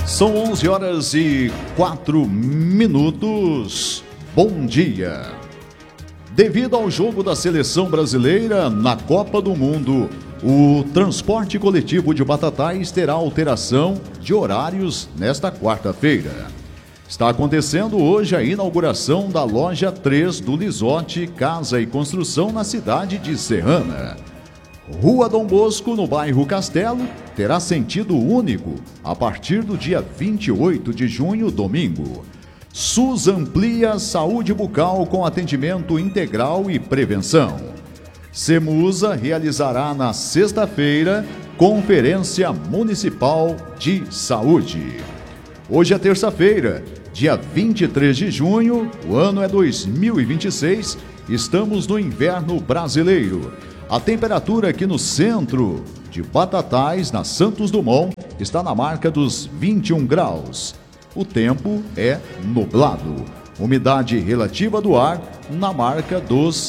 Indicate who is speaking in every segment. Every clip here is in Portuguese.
Speaker 1: São 11 horas e 4 minutos. Bom dia. Devido ao jogo da seleção brasileira na Copa do Mundo, o transporte coletivo de Batatais terá alteração de horários nesta quarta-feira. Está acontecendo hoje a inauguração da loja 3 do Lisotti Casa e Construção na cidade de Serrana. Rua Dom Bosco, no bairro Castelo, terá sentido único a partir do dia 28 de junho, domingo. SUS amplia saúde bucal com atendimento integral e prevenção. Semusa realizará na sexta-feira Conferência Municipal de Saúde. Hoje é terça-feira, dia 23 de junho, o ano é 2026, estamos no inverno brasileiro. A temperatura aqui no centro de Batatais, na Santos Dumont, está na marca dos 21 graus. O tempo é nublado. Umidade relativa do ar na marca dos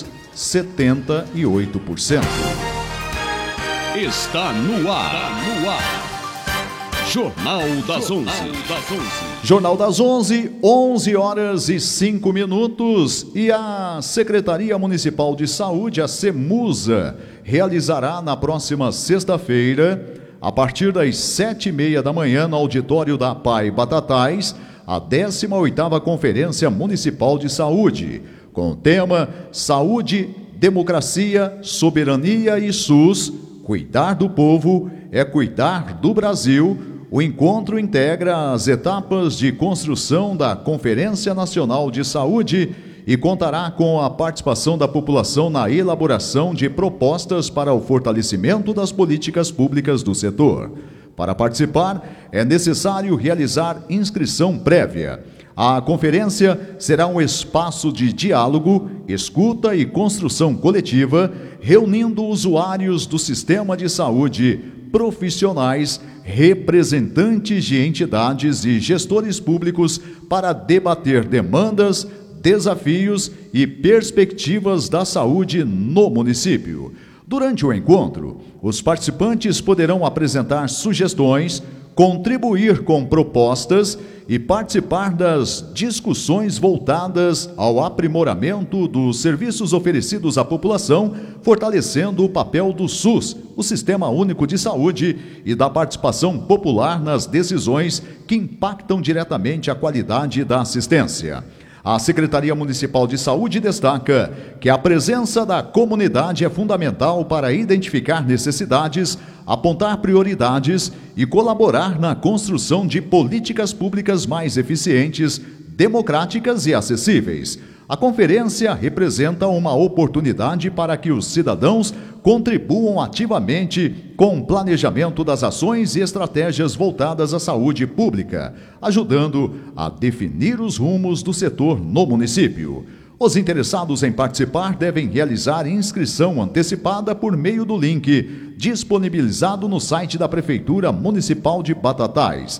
Speaker 1: 78%.
Speaker 2: Está no ar. Jornal das 11.
Speaker 1: Jornal das 11, 11 horas e 5 minutos. E a Secretaria Municipal de Saúde, a Semusa, realizará na próxima sexta-feira, a partir das 7h30 da manhã, no auditório da APAI Batatais, a 18ª Conferência Municipal de Saúde, com o tema Saúde, Democracia, Soberania e SUS. Cuidar do povo é cuidar do Brasil. O encontro integra as etapas de construção da Conferência Nacional de Saúde e contará com a participação da população na elaboração de propostas para o fortalecimento das políticas públicas do setor. Para participar, é necessário realizar inscrição prévia. A conferência será um espaço de diálogo, escuta e construção coletiva, reunindo usuários do sistema de saúde, profissionais, representantes de entidades e gestores públicos para debater demandas, desafios e perspectivas da saúde no município. Durante o encontro, os participantes poderão apresentar sugestões, contribuir com propostas e participar das discussões voltadas ao aprimoramento dos serviços oferecidos à população, fortalecendo o papel do SUS, o Sistema Único de Saúde, e da participação popular nas decisões que impactam diretamente a qualidade da assistência. A Secretaria Municipal de Saúde destaca que a presença da comunidade é fundamental para identificar necessidades, apontar prioridades e colaborar na construção de políticas públicas mais eficientes, democráticas e acessíveis. A conferência representa uma oportunidade para que os cidadãos contribuam ativamente com o planejamento das ações e estratégias voltadas à saúde pública, ajudando a definir os rumos do setor no município. Os interessados em participar devem realizar inscrição antecipada por meio do link disponibilizado no site da Prefeitura Municipal de Batatais,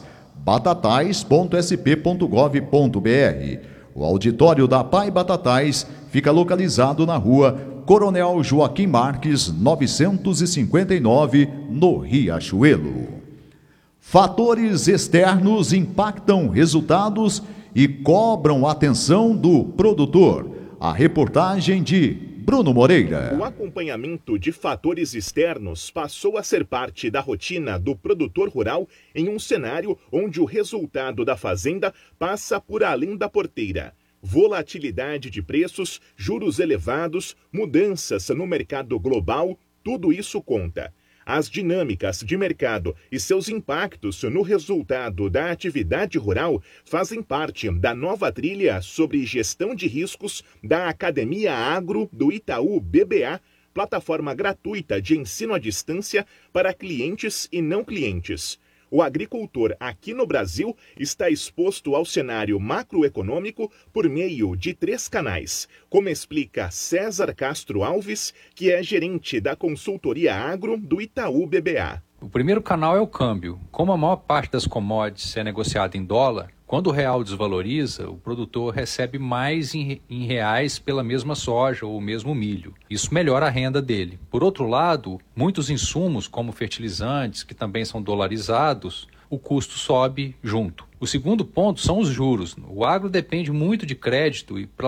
Speaker 1: batatais.sp.gov.br. O auditório da APAI Batatais fica localizado na rua Coronel Joaquim Marques, 959, no Riachuelo. Fatores externos impactam resultados e cobram atenção do produtor. A reportagem de Bruno Moreira.
Speaker 3: O acompanhamento de fatores externos passou a ser parte da rotina do produtor rural em um cenário onde o resultado da fazenda passa por além da porteira. Volatilidade de preços, juros elevados, mudanças no mercado global, tudo isso conta. As dinâmicas de mercado e seus impactos no resultado da atividade rural fazem parte da nova trilha sobre gestão de riscos da Academia Agro do Itaú BBA, plataforma gratuita de ensino à distância para clientes e não clientes. O agricultor aqui no Brasil está exposto ao cenário macroeconômico por meio de 3 canais, como explica César Castro Alves, que é gerente da consultoria agro do Itaú BBA.
Speaker 4: O primeiro canal é o câmbio. Como a maior parte das commodities é negociada em dólar, quando o real desvaloriza, o produtor recebe mais em reais pela mesma soja ou o mesmo milho. Isso melhora a renda dele. Por outro lado, muitos insumos, como fertilizantes, que também são dolarizados, o custo sobe junto. O segundo ponto são os juros. O agro depende muito de crédito e para